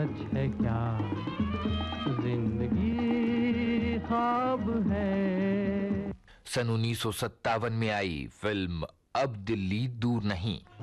सच है क्या, जिंदगी ख्वाब है। सन 1957 में आई फिल्म अब दिल्ली दूर नहीं।